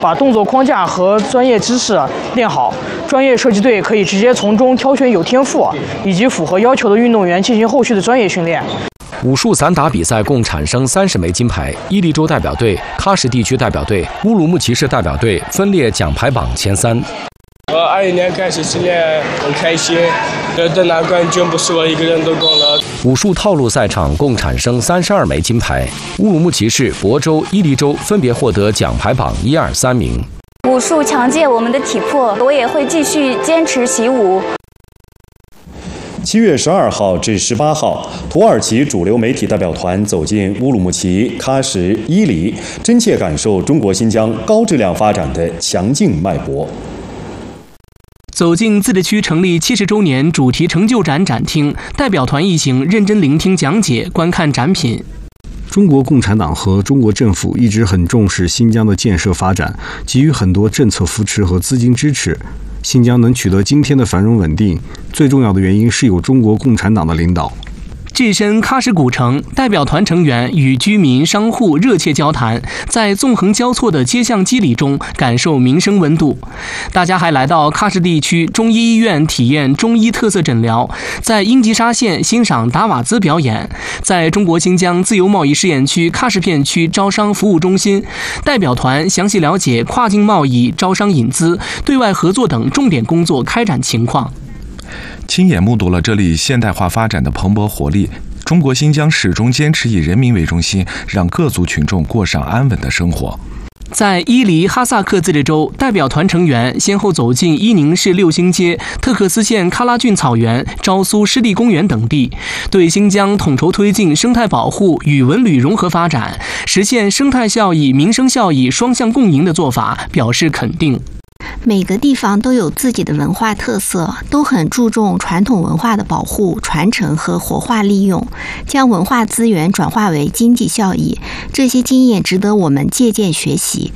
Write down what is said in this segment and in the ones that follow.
把动作框架和专业知识练好，专业射击队可以直接从中挑选有天赋以及符合要求的运动员进行后续的专业训练。 武术散打比赛共产生30枚金牌，伊犁州代表队、喀什地区代表队、乌鲁木齐市代表队分列奖牌榜前3。 我20年开始训练，很开心。得拿冠军不是我一个人的功劳。 武术套路赛场共产生32枚金牌，乌鲁木齐市、亳州、伊犁州分别获得奖牌榜1、2、3名。 武术强健我们的体魄，我也会继续坚持习武。 7月12号至18号，土耳其主流媒体代表团走进乌鲁木齐、喀什、伊犁，真切感受中国新疆高质量发展的强劲脉搏。 走进自治区成立70周年主题成就展展厅，代表团一行认真聆听讲解，观看展品。 中国共产党和中国政府一直很重视新疆的建设发展，给予很多政策扶持和资金支持。新疆能取得今天的繁荣稳定，最重要的原因是有中国共产党的领导。 置身喀什古城，代表团成员与居民、商户热切交谈，在纵横交错的街巷机理中感受民生温度。大家还来到喀什地区中医医院体验中医特色诊疗，在英吉沙县欣赏达瓦兹表演，在中国新疆自由贸易试验区喀什片区招商服务中心，代表团详细了解跨境贸易、招商引资、对外合作等重点工作开展情况。 亲眼目睹了这里现代化发展的蓬勃活力。中国新疆始终坚持以人民为中心，让各族群众过上安稳的生活。 在伊犁哈萨克自治州，代表团成员先后走进伊宁市六星街、特克斯县喀拉峻草原、昭苏湿地公园等地，对新疆统筹推进生态保护与文旅融合发展，实现生态效益、民生效益双向共赢的做法表示肯定。 每个地方都有自己的文化特色，都很注重传统文化的保护、传承和活化利用，将文化资源转化为经济效益。这些经验值得我们借鉴学习。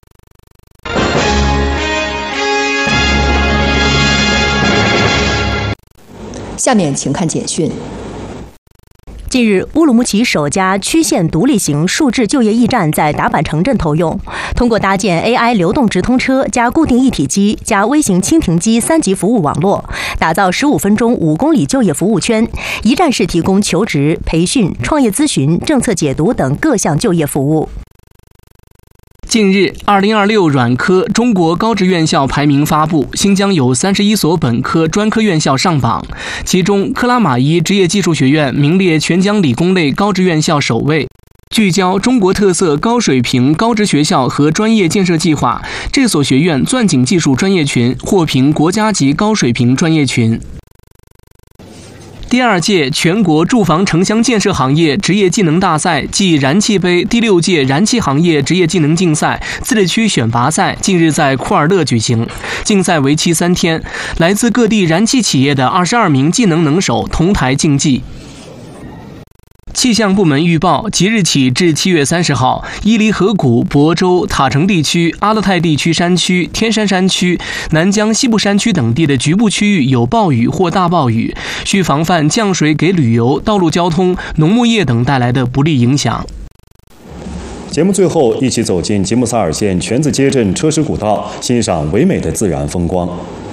下面请看简讯。 近日，乌鲁木齐首家区县独立型数字就业驿站在达坂城镇投用。通过搭建 AI 流动直通车加固定一体机加微型蜻蜓机3级服务网络，打造15分钟5公里就业服务圈，一站式提供求职、培训、创业咨询、政策解读等各项就业服务。 近日，2026软科中国高职院校排名发布，新疆有31所本科、专科院校上榜，其中克拉玛依职业技术学院名列全疆理工类高职院校首位。聚焦中国特色高水平高职学校和专业建设计划，这所学院钻井技术专业群获评国家级高水平专业群。第2届全国住房城乡建设行业职业技能大赛暨燃气杯第6届燃气行业职业技能竞赛自治区选拔赛近日在库尔勒举行，竞赛为期3天，来自各地燃气企业的22名技能能手同台竞技。气象部门预报，即日起至7月30号，伊犁河谷、亳州、塔城地区、阿勒泰地区山区、天山山区、南疆西部山区等地的局部区域有暴雨或大暴雨，需防范降水给旅游、道路交通、农牧业等带来的不利影响。 节目最后，一起走进吉木萨尔县泉子街镇车石古道，欣赏唯美的自然风光。